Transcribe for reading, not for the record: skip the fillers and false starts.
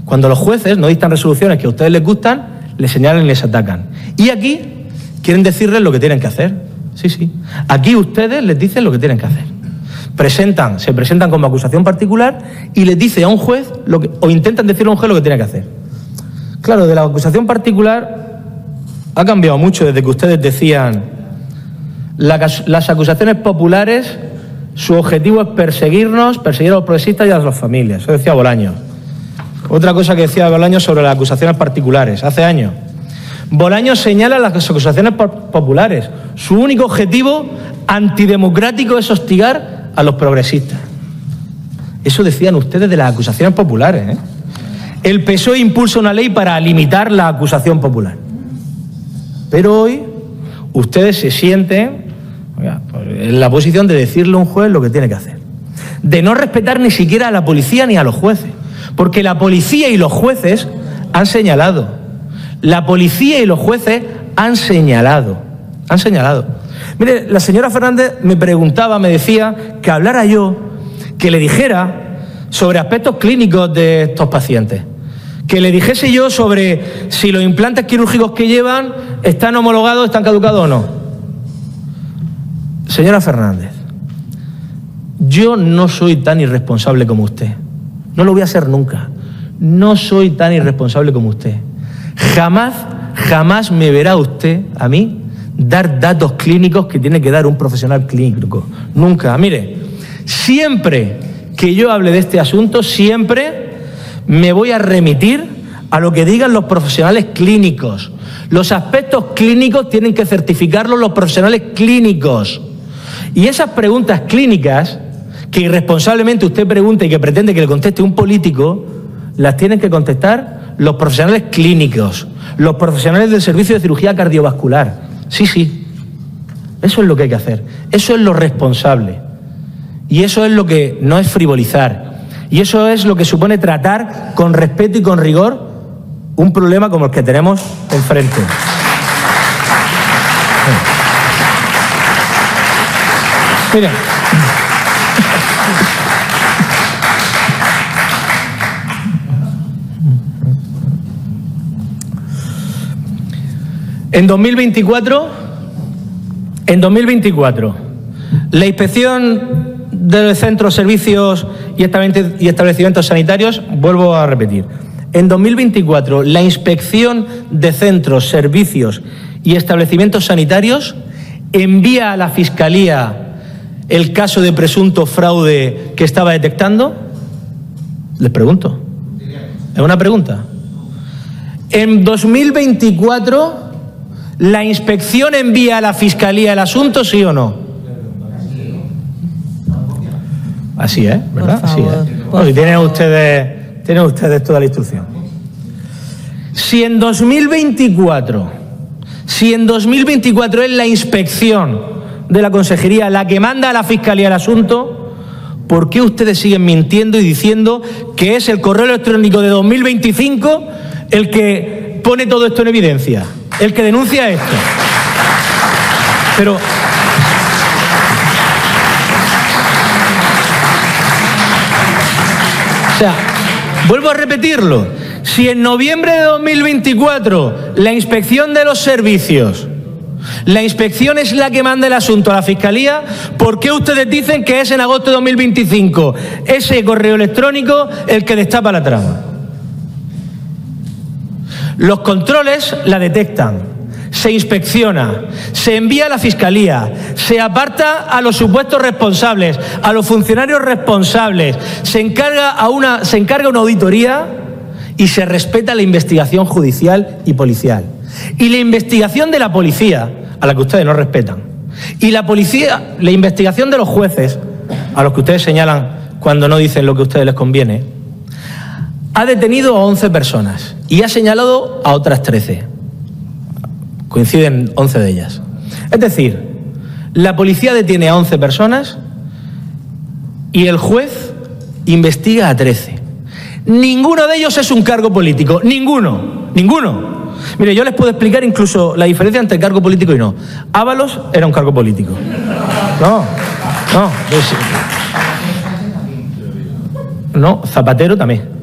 Cuando los jueces no dictan resoluciones que a ustedes les gustan, les señalan y les atacan. Y aquí quieren decirles lo que tienen que hacer. Sí, sí. Aquí ustedes les dicen lo que tienen que hacer. Se presentan como acusación particular y les dice a un juez o intentan decirle a un juez lo que tiene que hacer. Claro, de la acusación particular ha cambiado mucho desde que ustedes decían las acusaciones populares, su objetivo es perseguir a los progresistas y a las familias. Eso decía Bolaños. Otra cosa que decía Bolaños sobre las acusaciones particulares, hace años. Bolaños señala las acusaciones populares. Su único objetivo antidemocrático es hostigar a los progresistas. Eso decían ustedes de las acusaciones populares, ¿eh? El PSOE impulsa una ley para limitar la acusación popular. Pero hoy ustedes se sienten en la posición de decirle a un juez lo que tiene que hacer. De no respetar ni siquiera a la policía ni a los jueces. Porque la policía y los jueces han señalado. La policía y los jueces han señalado. Mire, la señora Fernández me decía que hablara yo, que le dijera sobre aspectos clínicos de estos pacientes. Que le dijese yo sobre si los implantes quirúrgicos que llevan están homologados, están caducados o no. Señora Fernández, yo no soy tan irresponsable como usted. No lo voy a ser nunca. No soy tan irresponsable como usted. Jamás me verá usted, a mí, dar datos clínicos que tiene que dar un profesional clínico. Nunca. Mire, siempre que yo hable de este asunto, siempre me voy a remitir a lo que digan los profesionales clínicos. Los aspectos clínicos tienen que certificarlos los profesionales clínicos. Y esas preguntas clínicas que irresponsablemente usted pregunta y que pretende que le conteste un político, las tienen que contestar los profesionales clínicos, los profesionales del servicio de cirugía cardiovascular. Sí, sí. Eso es lo que hay que hacer. Eso es lo responsable. Y eso es lo que no es frivolizar. Y eso es lo que supone tratar con respeto y con rigor un problema como el que tenemos enfrente. Miren. En 2024, la inspección de centros, servicios y establecimientos sanitarios, vuelvo a repetir, en 2024 la inspección de centros, servicios y establecimientos sanitarios envía a la Fiscalía el caso de presunto fraude que estaba detectando. Les pregunto. ¿Es una pregunta? En 2024 ¿la inspección envía a la Fiscalía el asunto, sí o no? Así es, ¿verdad? Así es. Bueno, y tienen ustedes toda la instrucción. Si en 2024 es la inspección de la Consejería la que manda a la Fiscalía el asunto, ¿por qué ustedes siguen mintiendo y diciendo que es el correo electrónico de 2025 el que pone todo esto en evidencia? El que denuncia esto. Pero... O sea, vuelvo a repetirlo. Si en noviembre de 2024 la inspección de los servicios, la inspección es la que manda el asunto a la Fiscalía, ¿por qué ustedes dicen que es en agosto de 2025 ese correo electrónico el que destapa la trama? Los controles la detectan, se inspecciona, se envía a la Fiscalía, se aparta a los supuestos responsables, a los funcionarios responsables, se encarga una auditoría y se respeta la investigación judicial y policial. Y la investigación de la policía, a la que ustedes no respetan, y la investigación de los jueces, a los que ustedes señalan cuando no dicen lo que a ustedes les conviene, ha detenido a 11 personas y ha señalado a otras 13. Coinciden 11 de ellas. Es decir, la policía detiene a 11 personas y el juez investiga a 13. Ninguno de ellos es un cargo político. Ninguno. Mire, yo les puedo explicar incluso la diferencia entre cargo político y no. Ábalos era un cargo político. No, Zapatero también.